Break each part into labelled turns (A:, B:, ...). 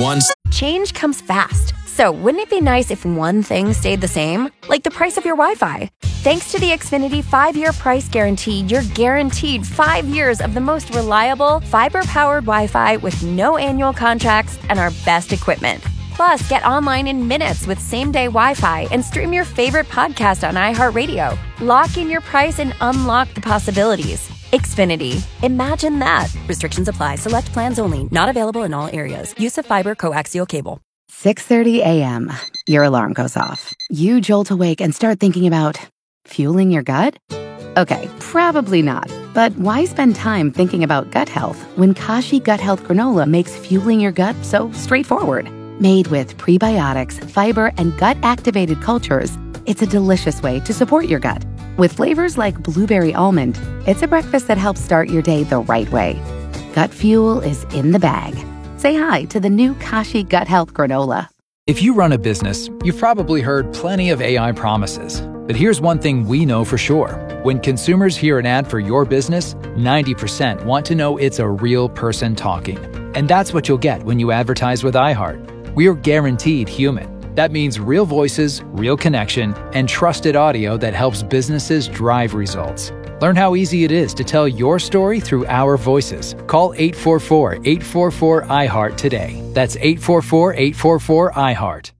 A: everyone.
B: Change comes fast. So wouldn't it be nice if one thing stayed the same? Like the price of your Wi-Fi. Thanks to the Xfinity 5-year price guarantee, you're guaranteed 5 years of the most reliable, fiber-powered Wi-Fi with no annual contracts and our best equipment. Plus, get online in minutes with same-day Wi-Fi and stream your favorite podcast on iHeartRadio. Lock in your price and unlock the possibilities. Xfinity. Imagine that. Restrictions apply. Select plans only. Not available in all areas. Use of fiber coaxial cable.
C: 6:30 a.m. Your alarm goes off. You jolt awake and start thinking about fueling your gut? Okay, probably not. But why spend time thinking about gut health when Kashi Gut Health Granola makes fueling your gut so straightforward? Made with prebiotics, fiber, and gut-activated cultures, it's a delicious way to support your gut. With flavors like blueberry almond, it's a breakfast that helps start your day the right way. Gut fuel is in the bag. Say hi to the new Kashi Gut Health Granola.
D: If you run a business, you've probably heard plenty of AI promises. But here's one thing we know for sure. When consumers hear an ad for your business, 90% want to know it's a real person talking. And that's what you'll get when you advertise with iHeart. We're guaranteed human. That means real voices, real connection, and trusted audio that helps businesses drive results. Learn how easy it is to tell your story through our voices. Call 844-844-iHeart today. That's 844-844-iHeart.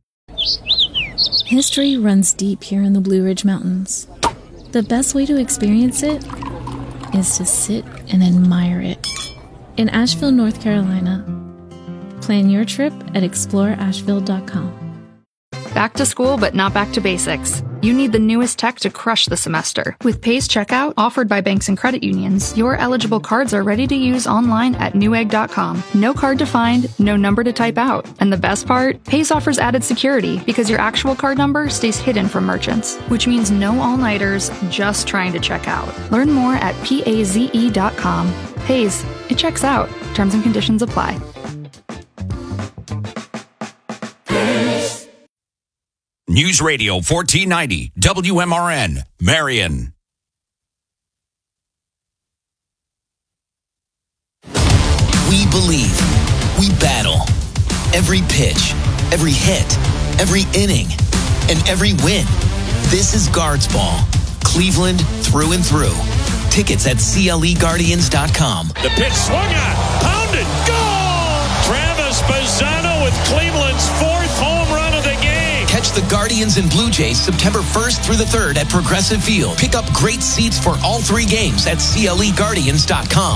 E: History runs deep here in the Blue Ridge Mountains. The best way to experience it is to sit and admire it. In Asheville, North Carolina. Plan your trip at exploreasheville.com.
F: Back to school, but not back to basics. You need the newest tech to crush the semester. With Pays Checkout, offered by banks and credit unions, your eligible cards are ready to use online at newegg.com. No card to find, no number to type out. And the best part? Pays offers added security because your actual card number stays hidden from merchants, which means no all-nighters just trying to check out. Learn more at paze.com. Pays. It checks out. Terms and conditions apply.
A: News Radio 1490 WMRN, Marion. We believe. We battle. Every pitch, every hit, every inning, and every win. This is Guards Ball. Cleveland through and through. Tickets at CLEGuardians.com.
G: The pitch swung on, pounded, goal! Travis Bazzano with Cleveland's fourth home run of the game.
A: Catch the Guardians and Blue Jays September 1st through the 3rd at Progressive Field. Pick up great seats for all 3 games at CLEGuardians.com.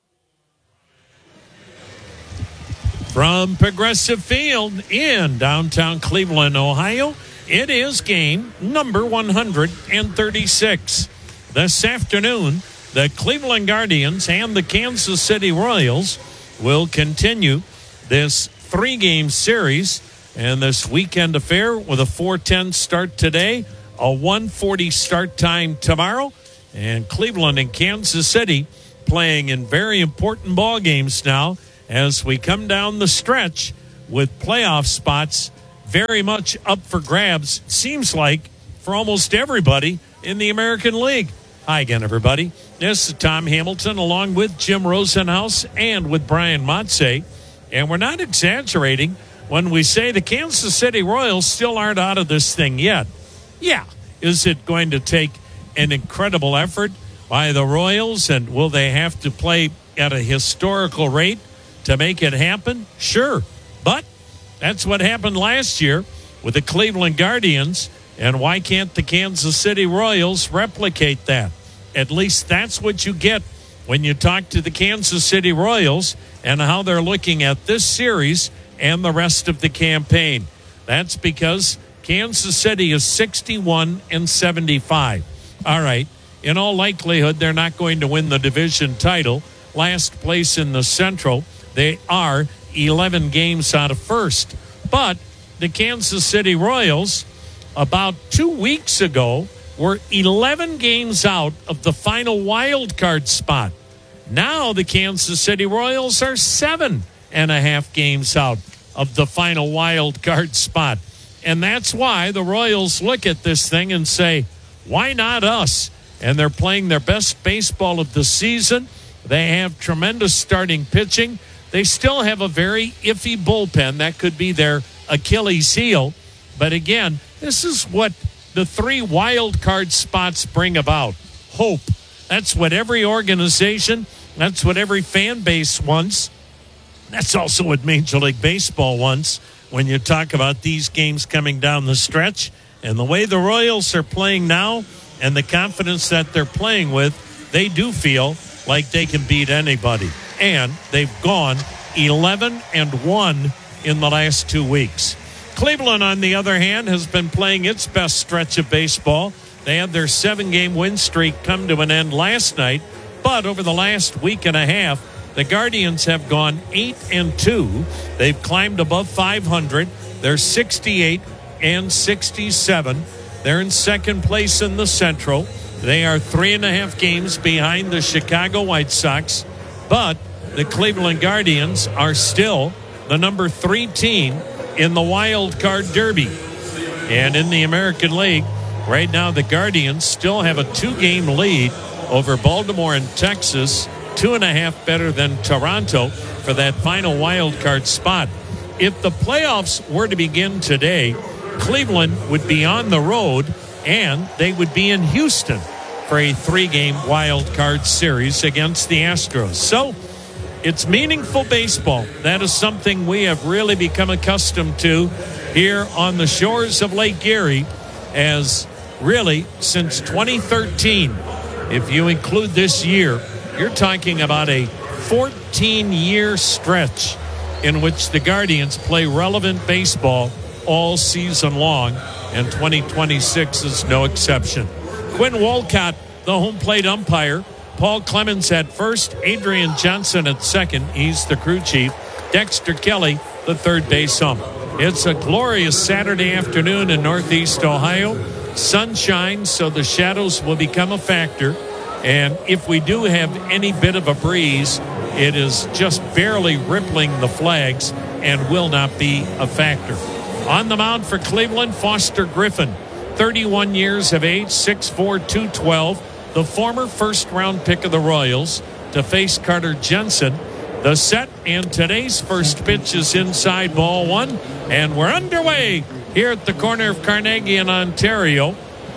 G: From Progressive Field in downtown Cleveland, Ohio, it is game number 136. This afternoon, the Cleveland Guardians and the Kansas City Royals will continue this 3-game series and this weekend affair with a 4:10 start today, a 1:40 start time tomorrow, and Cleveland and Kansas City playing in very important ball games now as we come down the stretch with playoff spots very much up for grabs, seems like, for almost everybody in the American League. Hi again, everybody. This is Tom Hamilton along with Jim Rosenhaus and with Brian Motze, and we're not exaggerating when we say the Kansas City Royals still aren't out of this thing yet. Yeah, is it going to take an incredible effort by the Royals, and will they have to play at a historical rate to make it happen? Sure, but that's what happened last year with the Cleveland Guardians, and why can't the Kansas City Royals replicate that? At least that's what you get when you talk to the Kansas City Royals and how they're looking at this series and the rest of the campaign. That's because Kansas City is 61-75. All right, in all likelihood, they're not going to win the division title. Last place in the Central, they are 11 games out of first. But the Kansas City Royals, about 2 weeks ago, were 11 games out of the final wild card spot. Now the Kansas City Royals are 7.5 games out of the final wild card spot. And that's why the Royals look at this thing and say, why not us? And they're playing their best baseball of the season. They have tremendous starting pitching. They still have a very iffy bullpen. That could be their Achilles heel. But again, this is what the 3 wild card spots bring about. Hope. That's what every organization, that's what every fan base wants. That's also what Major League Baseball wants when you talk about these games coming down the stretch. And the way the Royals are playing now and the confidence that they're playing with, they do feel like they can beat anybody. And they've gone 11-1 in the last 2 weeks. Cleveland, on the other hand, has been playing its best stretch of baseball. They had their 7-game win streak come to an end last night. But over the last week and a half, the Guardians have gone 8-2. They've climbed above 500. They're 68-67. They're in second place in the Central. They are 3.5 games behind the Chicago White Sox. But the Cleveland Guardians are still the number 3 team in the Wild Card Derby. And in the American League, right now the Guardians still have a 2-game lead over Baltimore and Texas, 2.5 better than Toronto for that final wild card spot. If the playoffs were to begin today, Cleveland would be on the road and they would be in Houston for a 3-game wild card series against the Astros. So it's meaningful baseball. That is something we have really become accustomed to here on the shores of Lake Erie, as really since 2013, if you include this year, you're talking about a 14-year stretch in which the Guardians play relevant baseball all season long, and 2026 is no exception. Quinn Wolcott, the home plate umpire. Paul Clemens at first, Adrian Johnson at second. He's the crew chief. Dexter Kelly, the third base ump. It's a glorious Saturday afternoon in Northeast Ohio. Sunshine, so the shadows will become a factor. And if we do have any bit of a breeze, it is just barely rippling the flags and will not be a factor. On the mound for Cleveland, Foster Griffin, 31 years of age, 6'4", 212, the former first-round pick of the Royals, to face Carter Jensen. The set and today's first pitch is inside, ball 1, and we're underway here at the corner of Carnegie and Ontario.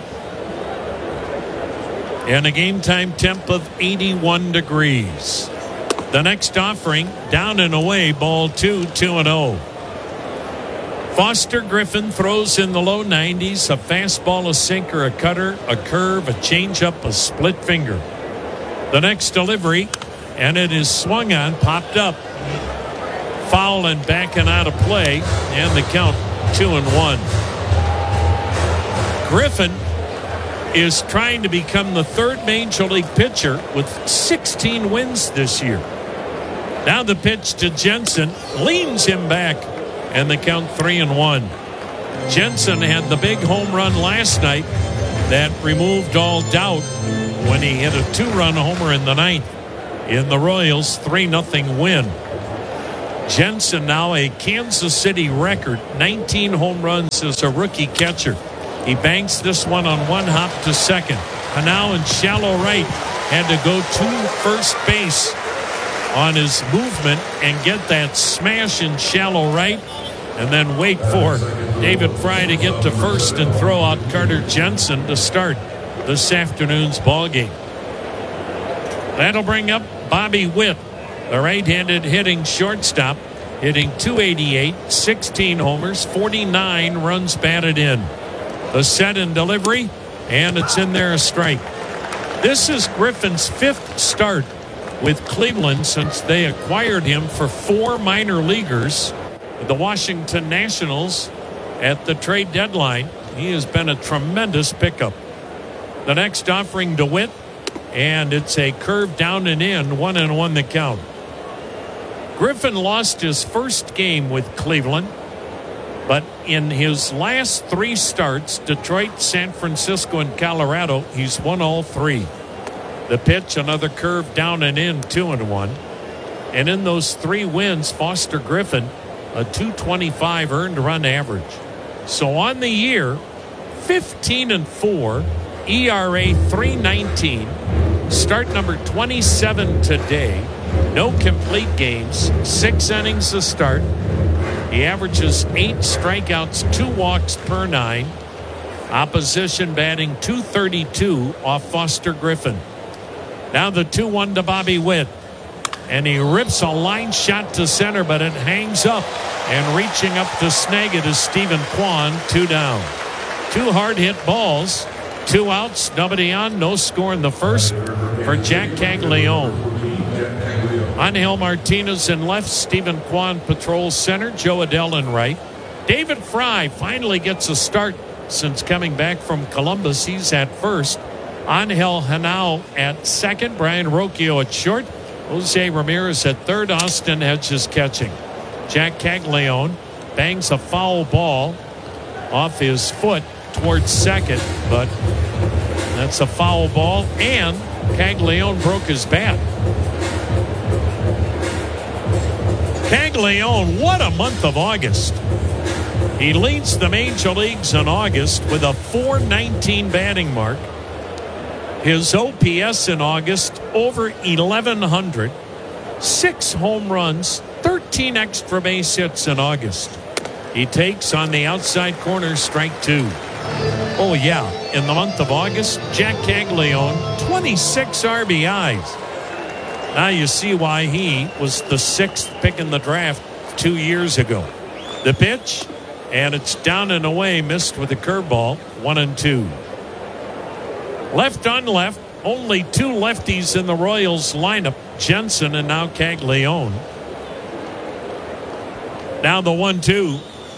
G: And a game time temp of 81 degrees. The next offering, down and away, ball 2, 2-0. Foster Griffin throws in the low 90s, a fastball, a sinker, a cutter, a curve, a changeup, a split finger. The next delivery, and it is swung on, popped up, foul and backing out of play, and the count 2-1. Griffin is trying to become the third Major League pitcher with 16 wins this year. Now the pitch to Jensen, leans him back, and the count 3-1. Jensen had the big home run last night that removed all doubt when he hit a 2-run homer in the ninth in the Royals' 3-0 win. Jensen now a Kansas City record, 19 home runs as a rookie catcher. He banks this one on one hop to second. And now in shallow right, had to go to first base on his movement and get that smash in shallow right, and then wait for David Fry to get to first and throw out Carter Jensen to start this afternoon's ball game. That'll bring up Bobby Witt, the right-handed hitting shortstop, hitting .288, 16 homers, 49 runs batted in. The set and delivery, and it's in there, a strike. This is Griffin's 5th start with Cleveland since they acquired him for 4 minor leaguers, the Washington Nationals, at the trade deadline. He has been a tremendous pickup. The next offering to Witt, and it's a curve down and in, 1-1 the count. Griffin lost his first game with Cleveland, but in his last 3 starts, Detroit, San Francisco, and Colorado, he's won all 3. The pitch, another curve down and in, 2-1. And in those 3 wins, Foster Griffin, a .225 earned run average. So on the year, 15-4, ERA 3.19, start number 27 today, no complete games, 6 innings to start. He averages 8 strikeouts, 2 walks per 9. Opposition batting .232 off Foster Griffin. Now the 2-1 to Bobby Witt. And he rips a line shot to center, but it hangs up. And reaching up to snag it is Stephen Kwan, 2 down. 2 hard hit balls, 2 outs, nobody on, no score in the first for Jack Caglione. Angel Martinez in left, Stephen Kwan patrols center, Joe Adell in right. David Fry finally gets a start since coming back from Columbus. He's at first. Angel Henao at second, Brian Rocchio at short, Jose Ramirez at third, Austin Hedges catching. Jack Caglione bangs a foul ball off his foot towards second, but that's a foul ball, and Caglione broke his bat. Caglione, what a month of August. He leads the major leagues in August with a .419 batting mark. His OPS in August over 1,100. 6 home runs, 13 extra base hits in August. He takes on the outside corner, strike 2. Oh, yeah. In the month of August, Jack Caglione, 26 RBIs. Now you see why he was the 6th pick in the draft 2 years ago. The pitch, and it's down and away, missed with the curveball, 1-2. Left on left, only 2 lefties in the Royals lineup, Jensen and now Caglione. Now the 1-2.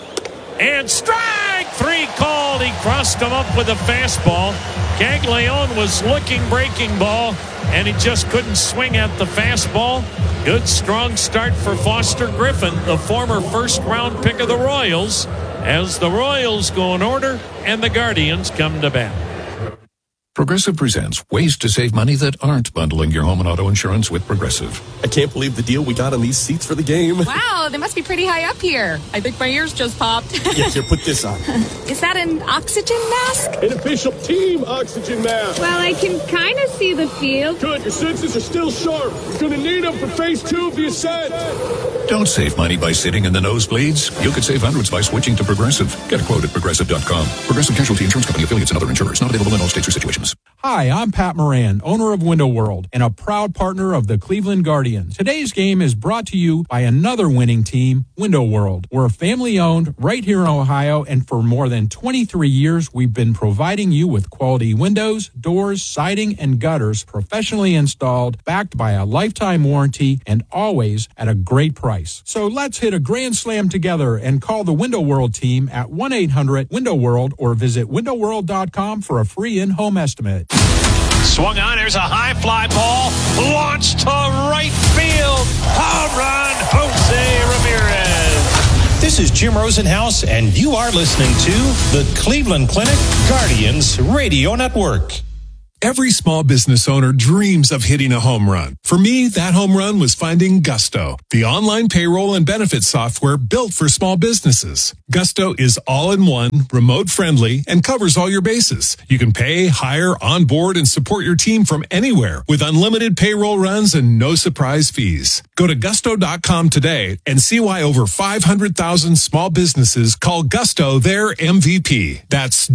G: And strike 3 called. He crossed him up with a fastball. Caglione was looking breaking ball, and he just couldn't swing at the fastball. Good strong start for Foster Griffin, the former first-round pick of the Royals, as the Royals go in order and the Guardians come to bat.
H: Progressive presents ways to save money that aren't bundling your home and auto insurance with Progressive.
I: I can't believe the deal we got on these seats for the game.
J: Wow, they must be pretty high up here. I think my ears just popped.
I: Yeah, here, put this on.
J: Is that an oxygen mask?
I: An official team oxygen mask.
K: Well, I can kind of see the field.
I: Good, your senses are still sharp. You're going to need them for phase 2 of the ascent.
H: Don't save money by sitting in the nosebleeds. You could save hundreds by switching to Progressive. Get a quote at Progressive.com. Progressive Casualty Insurance Company, affiliates, and other insurers. Not available in all states or situations.
L: Hi, I'm Pat Moran, owner of Window World and a proud partner of the Cleveland Guardians. Today's game is brought to you by another winning team, Window World. We're family-owned right here in Ohio, and for more than 23 years, we've been providing you with quality windows, doors, siding, and gutters professionally installed, backed by a lifetime warranty, and always at a great price. So let's hit a grand slam together and call the Window World team at 1-800-WINDOW-WORLD or visit windowworld.com for a free in-home estimate.
M: Swung on, there's a high fly ball, launched to right field. Home run, Jose Ramirez.
N: This is Jim Rosenhaus, and you are listening to the Cleveland Clinic Guardians Radio Network.
O: Every small business owner dreams of hitting a home run. For me, that home run was finding Gusto, the online payroll and benefits software built for small businesses. Gusto is all-in-one, remote-friendly, and covers all your bases. You can pay, hire, onboard, and support your team from anywhere with unlimited payroll runs and no surprise fees. Go to gusto.com today and see why over 500,000 small businesses call Gusto their MVP. That's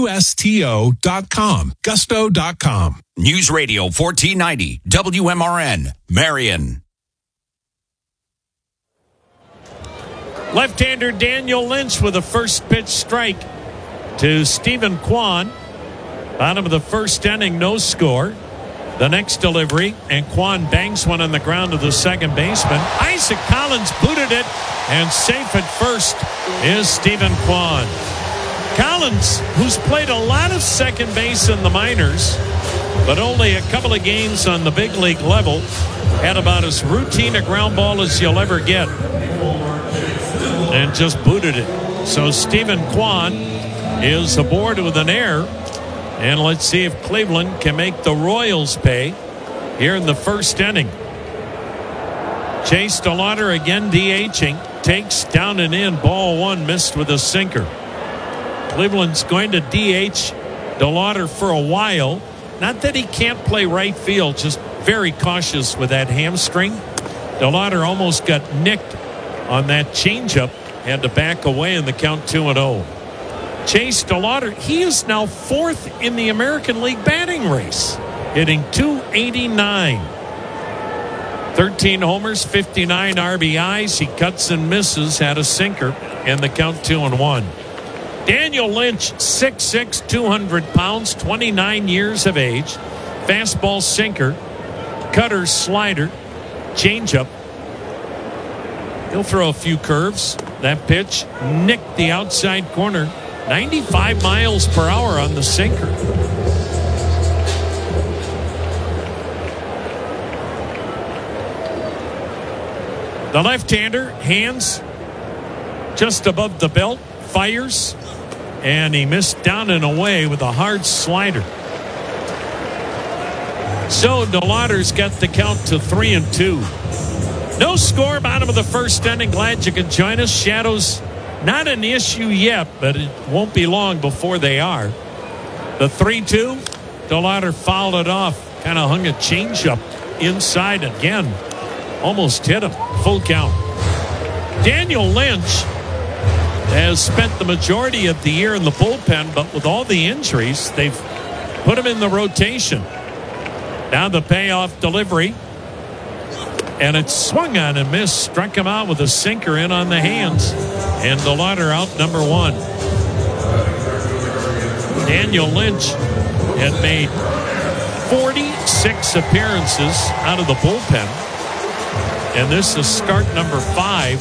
O: GUSTO.com. Gusto.com.
P: News Radio 1490 WMRN Marion.
G: Left-hander Daniel Lynch with a first pitch strike to Stephen Kwan. Bottom of the first inning, no score. The next delivery, and Kwan bangs one on the ground to the second baseman. Isaac Collins booted it, and safe at first is Stephen Kwan. Collins, who's played a lot of second base in the minors, but only a couple of games on the big league level, had about as routine a ground ball as you'll ever get, and just booted it. So Stephen Kwan is aboard with an error, and let's see if Cleveland can make the Royals pay here in the first inning. Chase DeLauter again DHing, takes down and in, ball 1, missed with a sinker. Cleveland's going to DH DeLauter for a while. Not that he can't play right field, just very cautious with that hamstring. DeLauder almost got nicked on that changeup. Had to back away in the count 2-0. Chase DeLauder, he is now 4th in the American League batting race, hitting .289. 13 homers, 59 RBIs. He cuts and misses, had a sinker, and the count 2-1. Daniel Lynch, 6'6", 200 pounds, 29 years of age. Fastball, sinker, cutter, slider, changeup. He'll throw a few curves. That pitch nicked the outside corner. 95 miles per hour on the sinker. The left-hander, hands just above the belt, fires, and he missed down and away with a hard slider. So DeLauder's got the count to 3-2. No score, bottom of the first inning. Glad you could join us. Shadows not an issue yet, but it won't be long before they are. The 3-2, DeLauder fouled it off. Kind of hung a changeup inside again. Almost hit him. Full count. Daniel Lynch has spent the majority of the year in the bullpen, but with all the injuries, they've put him in the rotation. Now the payoff delivery. And it swung on and missed. Struck him out with a sinker in on the hands. And DeLauder out number 1. Daniel Lynch had made 46 appearances out of the bullpen. And this is start number 5.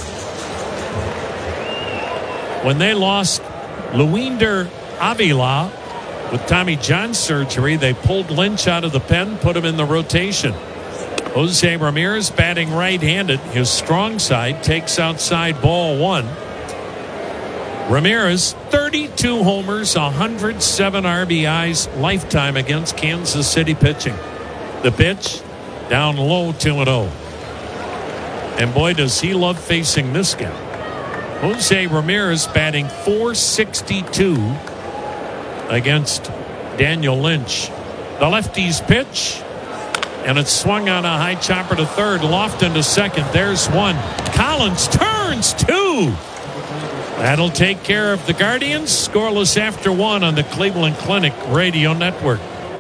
G: When they lost Luinder Avila with Tommy John surgery, they pulled Lynch out of the pen, put him in the rotation. Jose Ramirez batting right-handed. His strong side takes outside ball 1. Ramirez, 32 homers, 107 RBIs lifetime against Kansas City pitching. The pitch, down low, 2-0. And boy, does he love facing this guy. Jose Ramirez batting .462 against Daniel Lynch. The lefty's pitch, and it swung on a high chopper to third. Lofton to second. There's 1. Collins turns 2. That'll take care of the Guardians. Scoreless after 1 on the Cleveland Clinic Radio Network.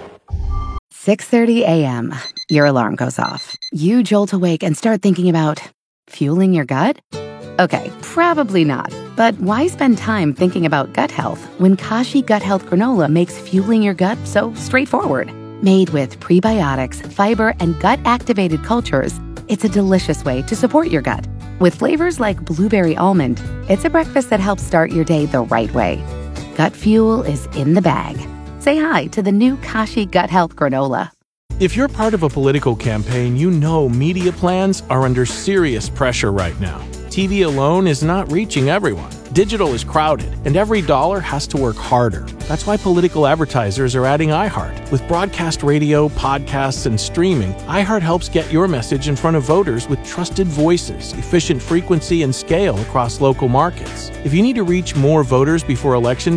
C: 6:30 a.m. Your alarm goes off. You jolt awake and start thinking about fueling your gut? Okay, probably not. But why spend time thinking about gut health when Kashi Gut Health Granola makes fueling your gut so straightforward? Made with prebiotics, fiber, and gut-activated cultures, it's a delicious way to support your gut. With flavors like blueberry almond, it's a breakfast that helps start your day the right way. Gut fuel is in the bag. Say hi to the new Kashi Gut Health Granola.
Q: If you're part of a political campaign, you know media plans are under serious pressure right now. TV alone is not reaching everyone. Digital is crowded, and every dollar has to work harder. That's why political advertisers are adding iHeart. With broadcast radio, podcasts, and streaming, iHeart helps get your message in front of voters with trusted voices, efficient frequency, and scale across local markets. If you need to reach more voters before Election